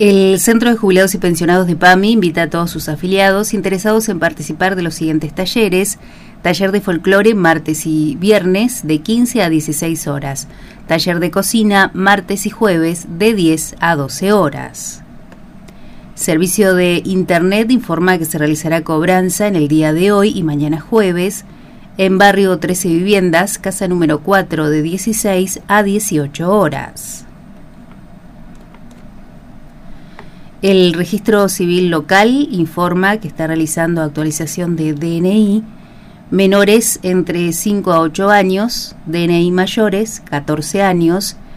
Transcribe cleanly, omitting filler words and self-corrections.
El Centro de Jubilados y Pensionados de PAMI invita a todos sus afiliados interesados en participar de los siguientes talleres. Taller de folclore martes y viernes de 15 a 16 horas. Taller de cocina martes y jueves de 10 a 12 horas. Servicio de Internet informa que se realizará cobranza en el día de hoy y mañana jueves en Barrio 13 Viviendas, casa número 4 de 16 a 18 horas. El Registro Civil Local informa que está realizando actualización de DNI, menores entre 5 a 8 años, DNI mayores 14 años,